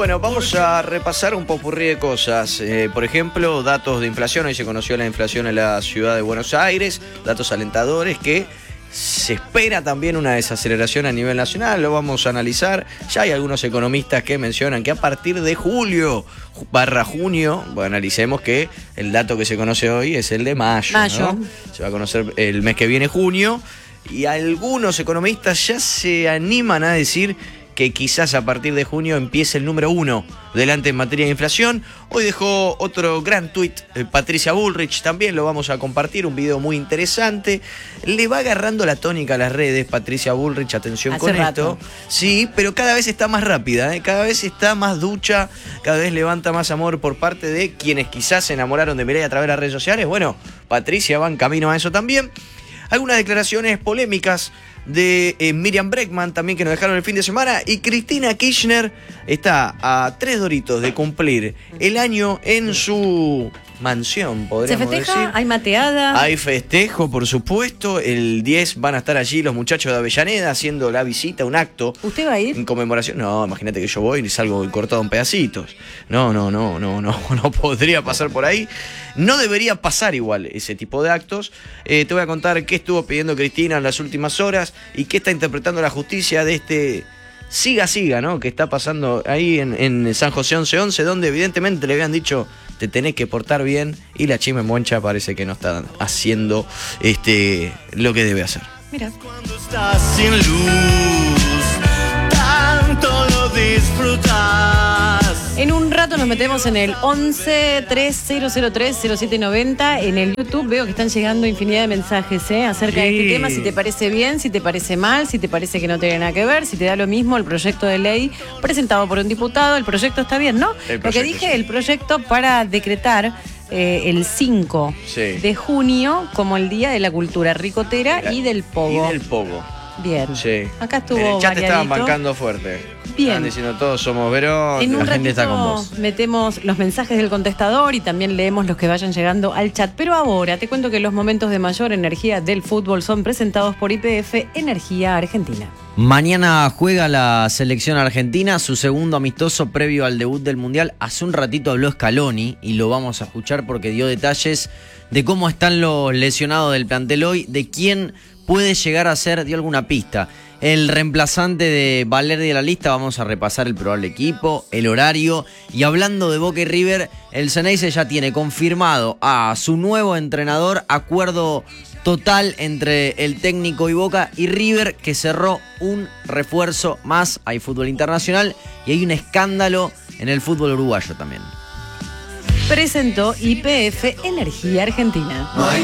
Bueno, vamos a repasar un popurrí de cosas. Por ejemplo, datos de inflación. Hoy se conoció la inflación en la ciudad de Buenos Aires. Datos alentadores que se espera también una desaceleración a nivel nacional. Lo vamos a analizar. Ya hay algunos economistas que mencionan que a partir de julio/junio, bueno, analicemos que el dato que se conoce hoy es el de mayo. ¿No? Se va a conocer el mes que viene, junio. Y algunos economistas ya se animan a decir que quizás a partir de junio empiece el número 1 delante en materia de inflación. Hoy dejó otro gran tuit Patricia Bullrich, también lo vamos a compartir, un video muy interesante. Le va agarrando la tónica a las redes Patricia Bullrich, atención con esto. Sí, pero cada vez está más rápida, cada vez está más ducha, cada vez levanta más amor por parte de quienes quizás se enamoraron de Milei a través de las redes sociales. Bueno, Patricia va en camino a eso también. Algunas declaraciones polémicas de Miriam Bregman también que nos dejaron el fin de semana, y Cristina Kirchner está a 3 doritos de cumplir el año en su mansión, podríamos decir. ¿Se festeja? ¿Hay mateada? Hay festejo, por supuesto. El 10 van a estar allí los muchachos de Avellaneda haciendo la visita, un acto. ¿Usted va a ir? En conmemoración. No, imagínate que yo voy y salgo cortado en pedacitos. No podría pasar por ahí. No debería pasar igual ese tipo de actos. Te voy a contar qué estuvo pidiendo Cristina en las últimas horas y qué está interpretando la justicia de este siga, ¿no? Que está pasando ahí en San José 1111, donde evidentemente le habían dicho te tenés que portar bien, y la Chime Moncha parece que no está haciendo lo que debe hacer. Mira. Cuando estás sin luz, tanto lo disfrutas. En un rato nos metemos en el 11-3003-0790. En el YouTube veo que están llegando infinidad de mensajes acerca de este tema. Si te parece bien, si te parece mal, si te parece que no tiene nada que ver, si te da lo mismo el proyecto de ley presentado por un diputado. El proyecto está bien, ¿no? Lo que dije, sí. El proyecto para decretar el 5 de junio como el Día de la Cultura Ricotera y del Pogo. Y del Pogo. Bien. Sí. Acá estuvo en el chat variadito. Estaban bancando fuerte. Bien. Estaban diciendo todos somos Verón, en un la gente está con vos. Metemos los mensajes del contestador y también leemos los que vayan llegando al chat. Pero ahora te cuento que los momentos de mayor energía del fútbol son presentados por YPF Energía Argentina. Mañana juega la selección argentina, su segundo amistoso previo al debut del Mundial. Hace un ratito habló Scaloni y lo vamos a escuchar porque dio detalles de cómo están los lesionados del plantel hoy, de quién puede llegar a ser, dio alguna pista, el reemplazante de Valerdi de la lista. Vamos a repasar el probable equipo, el horario, y hablando de Boca y River, el Ceneice ya tiene confirmado a su nuevo entrenador, acuerdo total entre el técnico y Boca y River, que cerró un refuerzo más. Hay fútbol internacional y hay un escándalo en el fútbol uruguayo también. Presentó YPF Energía Argentina. No hay